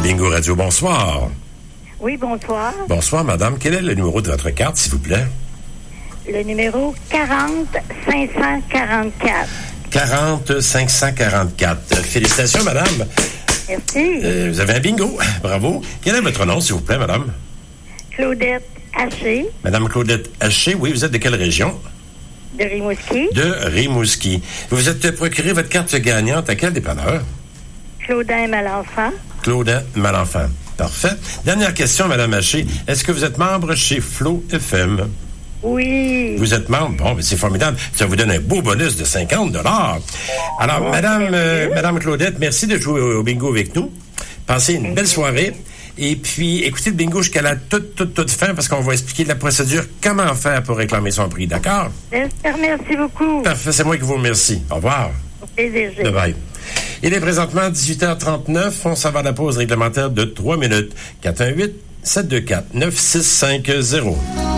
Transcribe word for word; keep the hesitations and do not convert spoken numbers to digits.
Bingo Radio, bonsoir. Oui, bonsoir. Bonsoir, madame. Quel est le numéro de votre carte, s'il vous plaît? Le numéro quarante cinq cent quarante-quatre. quarante cinq cent quarante-quatre. Félicitations, madame. Merci. Euh, vous avez un bingo. Bravo. Quel est votre nom, s'il vous plaît, madame? Claudette Haché. Madame Claudette Haché, oui, vous êtes de quelle région? De Rimouski. De Rimouski. Vous vous êtes procuré votre carte gagnante à quel dépanneur? Claudin Malenfant. Claudin Malenfant. Parfait. Dernière question, madame Haché. Est-ce que vous êtes membre chez Flow F M? Oui. Vous êtes membre? Bon, mais c'est formidable. Ça vous donne un beau bonus de cinquante dollars. Alors, bon, madame, euh, madame Claudette, merci de jouer au, au bingo avec nous. Passez une belle soirée. Et puis, écoutez le bingo jusqu'à la toute, toute, toute fin parce qu'on va expliquer la procédure, comment faire pour réclamer son prix. D'accord? Merci beaucoup. Parfait, c'est moi qui vous remercie. Au revoir. Au plaisir. Bye bye. Il est présentement dix-huit heures trente-neuf. On s'en va à la pause réglementaire de trois minutes. quatre un huit, sept deux quatre, neuf six cinq zéro.